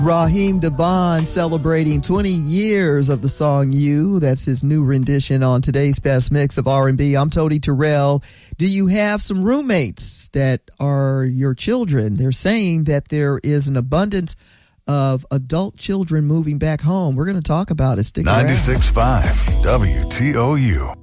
Raheem DeVaughn celebrating 20 years of the song You. That's his new rendition on today's best mix of R&B. I'm Tony Terrell. Do you have some roommates that are your children? They're saying that there is an abundance of adult children moving back home. We're going to talk about it. Stick around. 96.5 WTOU.